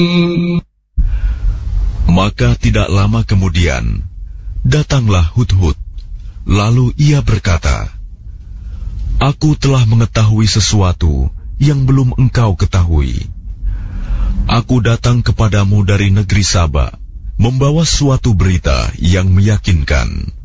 Maka tidak lama kemudian, datanglah Hudhud. Lalu ia berkata, "Aku telah mengetahui sesuatu yang belum engkau ketahui. Aku datang kepadamu dari negeri Saba, membawa suatu berita yang meyakinkan.